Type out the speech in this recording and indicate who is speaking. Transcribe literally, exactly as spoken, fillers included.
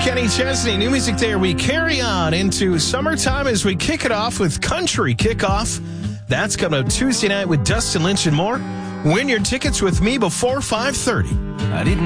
Speaker 1: Kenny Chesney, New Music Day. We carry on into summertime as we kick it off with Country Kickoff. That's coming up Tuesday night with Dustin Lynch and more. Win your tickets with me before five thirty.
Speaker 2: I didn't